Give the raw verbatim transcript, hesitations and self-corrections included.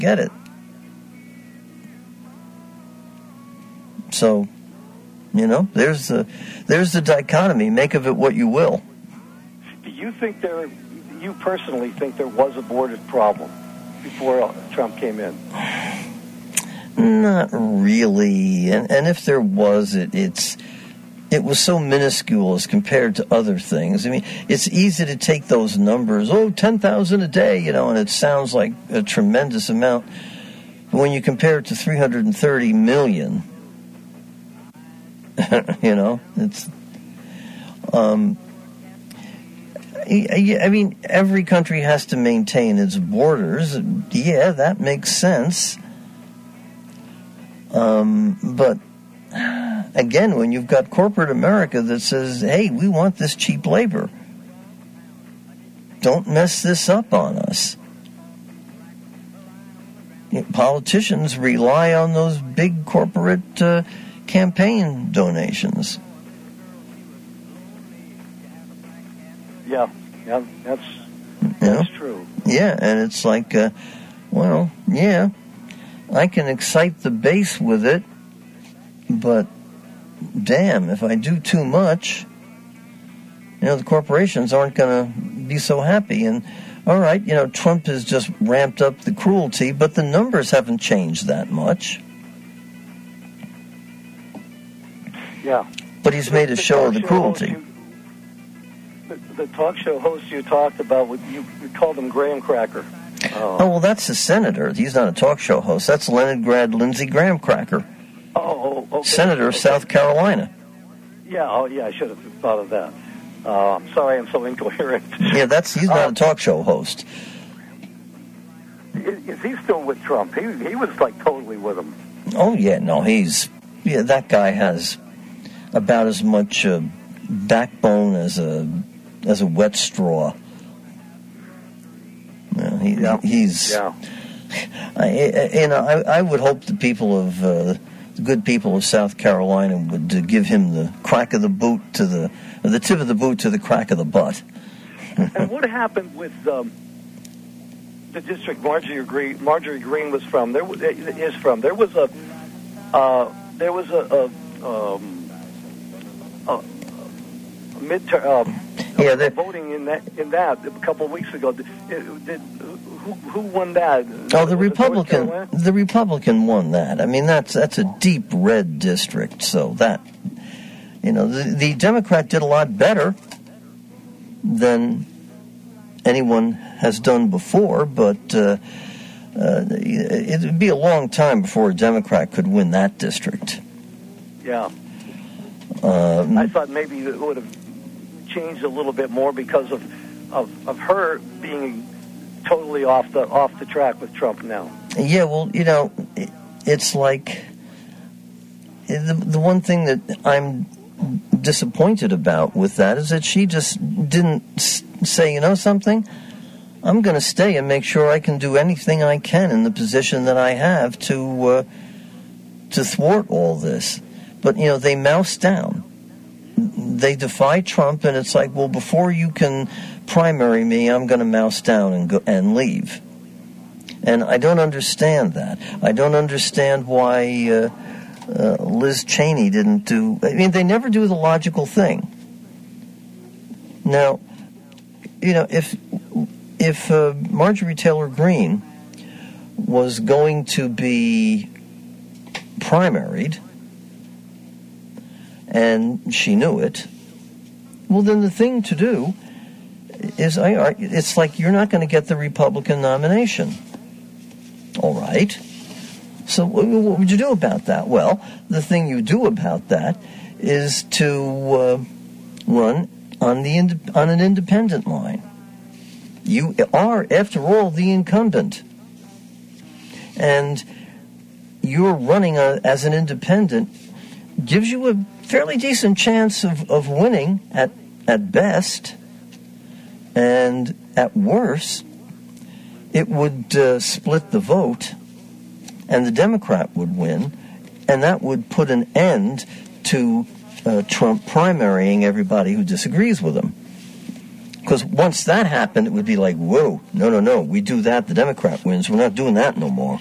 get it. So, you know, there's the there's the dichotomy. Make of it what you will. Do you think there, you personally think there was a border problem before Trump came in? Not really. And, and if there was, it, it's it was so minuscule as compared to other things. I mean, it's easy to take those numbers, oh, ten thousand a day, you know, and it sounds like a tremendous amount. But when you compare it to three hundred thirty million, you know, it's... Um, I mean, every country has to maintain its borders. Yeah, that makes sense. Um, but, again, when you've got corporate America that says, hey, we want this cheap labor, don't mess this up on us. You know, politicians rely on those big corporate uh, campaign donations. Yeah, yeah, that's that's you know? true. Yeah, and it's like, uh, well, yeah, I can excite the base with it, but damn, if I do too much, you know, the corporations aren't going to be so happy. And all right, you know, Trump has just ramped up the cruelty, but the numbers haven't changed that much. Yeah, but he's made a show of the cruelty. The talk show host you talked about, you, you called him Graham Cracker. Oh. oh, well, that's a senator. He's not a talk show host. That's Leningrad Lindsey Graham Cracker. Oh, okay. Senator of okay. South Carolina. Yeah, oh, yeah, I should have thought of that. Uh, I'm sorry I'm so incoherent. Yeah, that's he's not uh, a talk show host. Is, is he still with Trump? He he was, like, totally with him. Oh, yeah, no, he's... Yeah, that guy has about as much uh, backbone as a... as a wet straw. Yeah, he, yeah. He's, yeah. I, you know, I, I would hope the people of, uh, the good people of South Carolina would uh, give him the crack of the boot to the, or the tip of the boot to the crack of the butt. And what happened with um, the district Marjorie Green, Marjorie Green was from? There is from. There was a, uh, there was a, a, um, a midterm. Um, Yeah, they, voting in that in that a couple of weeks ago. Did, did, who, who won that? Oh, the Republican. The Republican won that. I mean, that's that's a deep red district. So that, you know, the, the Democrat did a lot better than anyone has done before. But uh, uh, it would be a long time before a Democrat could win that district. Yeah, um, I thought maybe it would have changed a little bit more because of, of of her being totally off the off the track with Trump now. Yeah, well, you know, it, it's like the the one thing that I'm disappointed about with that is that she just didn't say, you know something, I'm going to stay and make sure I can do anything I can in the position that I have to uh, to thwart all this. But you know, they mouse down. They defy Trump, and it's like, well, before you can primary me, I'm going to mouse down and go and leave. And I don't understand that. I don't understand why uh, uh, Liz Cheney didn't do... I mean, they never do the logical thing. Now, you know, if if uh, Marjorie Taylor Greene was going to be primaried, and she knew it, well, then the thing to do is, I, it's like you're not going to get the Republican nomination. All right. So what would you do about that? Well, the thing you do about that is to uh, run on the ind- on an independent line. You are, after all, the incumbent. And you're running a, as an independent gives you a fairly decent chance of, of winning at, at best. And at worst, it would uh, split the vote, and the Democrat would win, and that would put an end to uh, Trump primarying everybody who disagrees with him. Because once that happened, it would be like, whoa, no, no, no, we do that, the Democrat wins. We're not doing that no more.